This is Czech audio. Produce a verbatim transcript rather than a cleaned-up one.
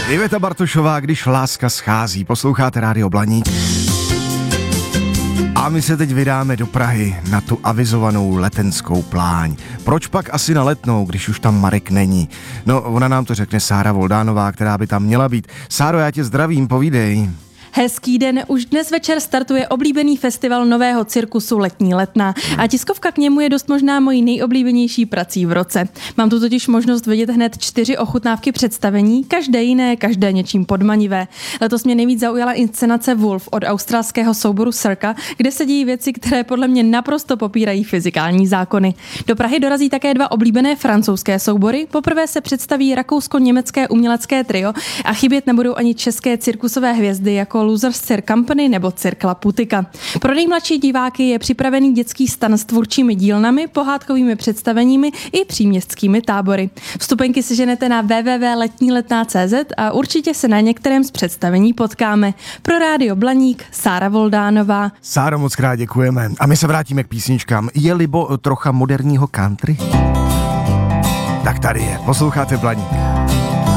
Iveta Bartošová, Když láska schází. Posloucháte Rádio Blaník. A my se teď vydáme do Prahy na tu avizovanou letenskou pláň. Proč pak asi na Letnou, když už tam Marek není? No, ona nám to řekne Sára Voldánová, která by tam měla být. Sáro, já tě zdravím, povídej. Hezký den, už dnes večer startuje oblíbený festival nového cirkusu Letní Letná a tiskovka k němu je dost možná mojí nejoblíbenější prací v roce. Mám tu totiž možnost vidět hned čtyři ochutnávky představení, každé jiné, každé něčím podmanivé. Letos mě nejvíc zaujala inscenace Wolf od australského souboru Circa, kde se dějí věci, které podle mě naprosto popírají fyzikální zákony. Do Prahy dorazí také dva oblíbené francouzské soubory. Poprvé se představí rakousko-německé umělecké trio a chybět nebudou ani české cirkusové hvězdy jako Losers Cirque Company nebo Cirque La Putica. Pro nejmladší diváky je připravený dětský stan s tvůrčími dílnami, pohádkovými představeními i příměstskými tábory. Vstupenky seženete na w w w tečka letní letná tečka c z a určitě se na některém z představení potkáme. Pro Rádio Blaník, Sára Voldánová. Sáro, moc krát děkujeme. A my se vrátíme k písničkám. Je libo trocha moderního country? Tak tady je. Posloucháte Blaník.